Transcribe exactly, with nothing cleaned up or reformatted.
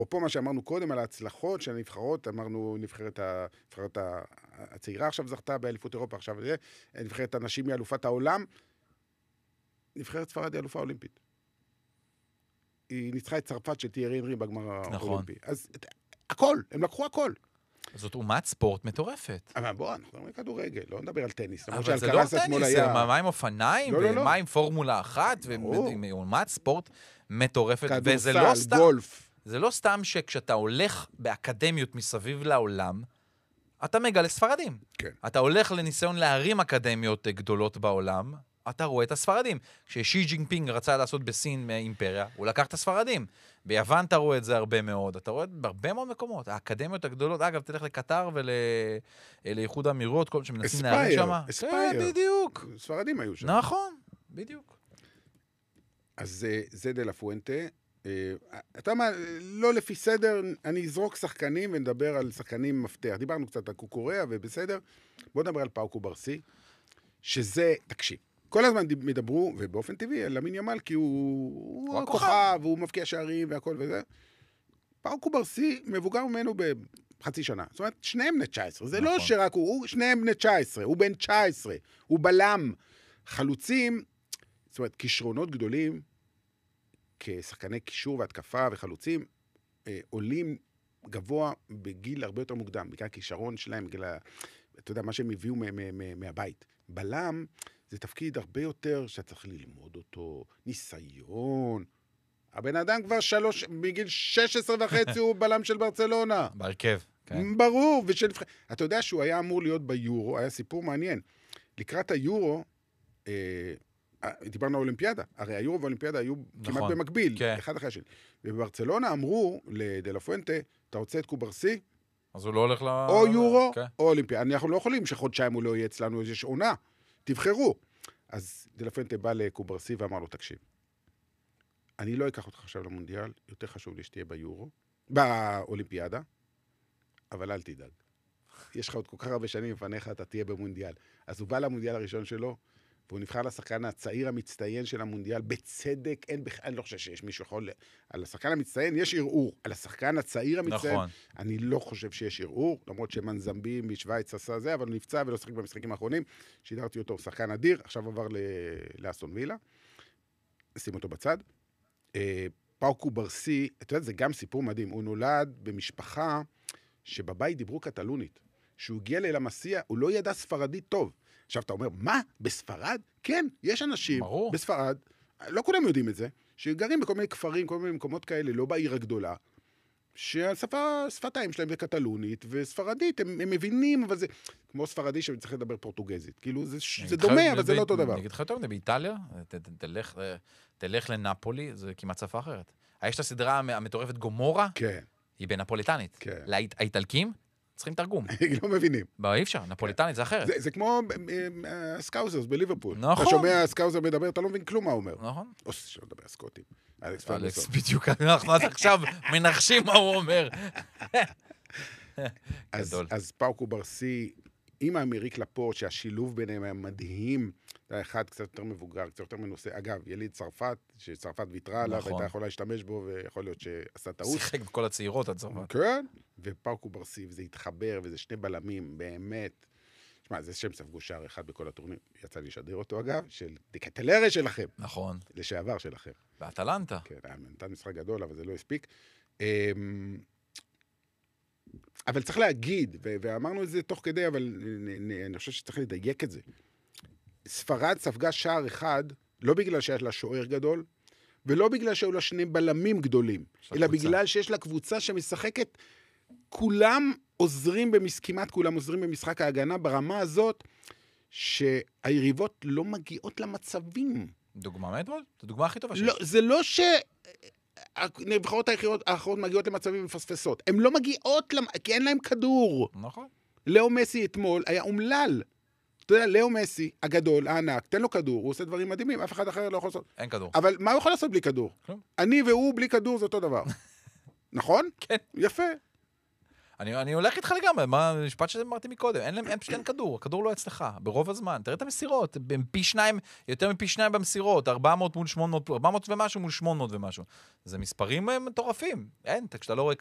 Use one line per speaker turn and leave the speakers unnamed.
אפרופו מה שאמרנו קודם על ההצלחות של הנבחרות, אמרנו נבחרת, ה, נבחרת ה, הצעירה עכשיו זכתה באליפות אירופה, עכשיו זה, נבחרת הנשים היא אלופת העולם, נבחרת ספרד היא אלופה אולימפית. היא ניצחה את צרפת של תיארי אנרי בגמר
נכון.
האולימפי. אז הכל, הם לקחו הכל.
זאת אומת ספורט מטורפת.
אבל בוא, אנחנו מדברים כדורגל, לא נדבר על טניס.
אבל זה לא טניס, זה מה עם אופניים,
לא, לא, לא.
ומה עם פורמולה אחת, ואומת ספורט מטורפת, וזה לא
כדורסל,
סתם,
גולף.
זה לא סתם שכשאתה הולך באקדמיות מסביב לעולם, אתה מגלה ספרדים.
כן.
אתה הולך לניסיון להרים אקדמיות גדולות בעולם, אתה רואה את הספרדים. כששי ג'ינפינג רצה לעשות בסין אימפריה, הוא לקח את הספרדים. ביוון אתה רואה את זה הרבה מאוד. אתה רואה את זה בהרבה מאוד מקומות. האקדמיות הגדולות, אגב, תלך לקטר ולאיחוד האמירויות, כל שמנסים להרים שם.
אספייר,
כן, בדיוק.
ספרדים היו שם.
נכון, בדיוק.
אז זה דה לה פואנטה. אתה אומר, לא לפי סדר, אני אזרוק שחקנים ונדבר על שחקנים מפתח. דיברנו קצת על קוקוריאה ובסדר. בואו נדבר על פאו קוברסי, שזה, תקשיב, כל הזמן מדברו, ובאופן טבעי, על למין ימל, כי הוא, הוא הכוכב, והוא מבקיע שערים והכל וזה. פאו קוברסי מבוגר ממנו בחצי שנה. זאת אומרת, שניהם בני תשע עשרה. זה נכון. לא שרק הוא, הוא שניהם בני תשע עשרה. הוא בן תשע עשרה. הוא בלם. חלוצים, זאת אומרת, כישרונות גדולים, כשחקני קישור והתקפה וחלוצים, אה, עולים גבוה בגיל הרבה יותר מוקדם, בגלל הכישרון שלהם, בגלל, אתה יודע, מה שהם הביאו מהבית. בלם, זה תפקיד הרבה יותר שאתה צריך ללמוד אותו, ניסיון. הבן אדם כבר שלוש, בגיל שש עשרה וחצי הוא בלם של ברצלונה.
בהרכב, כן.
ברור, ושל... אתה יודע שהוא היה אמור להיות ביורו, היה סיפור מעניין. לקראת היורו, אה, דיברנו על אולימפיאדה, הרי היורו והאולימפיאדה היו נכון, כמעט במקביל, כן. אחד אחרי השני. ובברצלונה אמרו לדלה פואנטה, אתה רוצה את קוברסי?
אז הוא לא הולך ל...
או יורו, כן. או אולימפיאדה. אנחנו לא יכולים שחודשיים הוא לא יהיה אצלנו, יש עונה. תבחרו. אז דלה פואנטה בא לקוברסי ואמר לו, תקשיב, אני לא אקח אותך עכשיו למונדיאל, יותר חשוב לי שתהיה ביורו, באולימפיאדה, אבל אל תדאג. יש לך עוד כל כך הרבה שנים לפניך, אתה תהיה במונדיאל. אז הוא בא למונדיאל הראשון שלו, והוא נבחר לשחקן הצעיר המצטיין של המונדיאל, בצדק, אין בכלל, אני לא חושב שיש מישהו יכול, על השחקן המצטיין יש ערעור, על השחקן הצעיר המצטיין, נכון. אני לא חושב שיש ערעור, למרות שמנזמבי משוויץ עשה זה, אבל הוא נפצע ולא שחק במשחקים האחרונים, שידרתי אותו, שחקן אדיר, עכשיו עבר לאסטון וילה, שים אותו בצד. פאו קוברסי, אתה יודע, זה גם סיפור מדהים, הוא נולד במשפחה שבבית דיברו קטלונית, שהוא הגיע ללמסיה, הוא לא ידע ספרדית טוב. עכשיו אתה אומר, מה? בספרד? כן, יש אנשים ברור. בספרד, לא כולם יודעים את זה, שגרים בכל מיני כפרים, כל מיני מקומות כאלה, לא בעיר הגדולה, שהשפה, שפת האם שלהם זה קטלונית וספרדית, הם, הם מבינים, אבל זה כמו ספרדי שצריך לדבר פורטוגזית. כאילו, זה, זה דומה, אבל זה לא אותו דבר.
אני אגיד לך יותר, באיטליה, תלך, תלך לנפולי, זה כמעט שפה אחרת. יש את הסדרה המטורפת גומורה,
כן.
היא בנפוליטנית.
כן.
האיטלקים צריכים תרגום.
לא מבינים.
אי אפשר, נפוליטנית זה אחרת.
זה כמו סקאוזרס בליברפול.
נכון.
אתה שומע סקאוזר מדבר, אתה לא מבין כלום מה הוא אומר.
נכון.
או שלא מדבר סקוטים.
אלכס, בדיוק, אנחנו עכשיו מנחשים מה הוא אומר.
אז פאו קוברסי, עם האמריק לפורט, שהשילוב ביניהם היה מדהים, אחד קצת יותר מבוגר, קצת יותר מנוסה. אגב, יליד צרפת, שצרפת ויתרה עליו, הייתה יכולה להשתמש בו, ויכול להיות שעשה טעות.
שיחק בכל הצעירות עד צרפת.
כן, ופאו קוברסי, וזה התחבר, וזה שני בלמים, באמת. תשמע, זה שם ספגו שער אחד בכל הטורניר. יצא לי לשדר אותו, אגב, של דיקטלרה שלכם.
נכון.
לשעבר שלכם.
באטלנטה.
כן, נתן משחק גדול, אבל זה לא הספיק. אבל צריך להגיד, ואמרנו את זה תוך כדי, אבל אני חושב שצריך לדייק את זה. ספרד ספגה שער אחד, לא בגלל שיש לה שוער גדול, ולא בגלל שהיו לה שני בלמים גדולים, אלא בגלל שיש לה קבוצה שמשחקת, כולם עוזרים, כמעט כולם עוזרים במשחק ההגנה, ברמה הזאת, שהיריבות לא מגיעות למצבים.
דוגמה מאתמול? זו דוגמה הכי טובה שיש.
לא, זה לא ש... הנבחרות האחרות מגיעות למצבים מפספסות. הן לא מגיעות, כי אין להם כדור.
נכון.
לאו מסי אתמול היה אומלל. אתה יודע, לאו מסי, הגדול, הענק, תן לו כדור, הוא עושה דברים מדהימים, אף אחד אחר לא יכול לעשות.
אין כדור.
אבל מה הוא יכול לעשות בלי כדור? אני והוא בלי כדור זה אותו דבר. נכון?
כן.
יפה.
אני, אני הולך איתך לגמרי, מה המשפט שזה אמרתי מקודם, אין להם, אין פשוט אין כדור, הכדור לא אצלך, ברוב הזמן, תראה את המסירות, פי שניים, יותר מפי שניים במסירות, ארבע מאות מול שמונה מאות, ארבע מאות ומשהו מול שמונה מאות ומשהו, זה מספרים מטורפים, אין, כשאתה לא רואה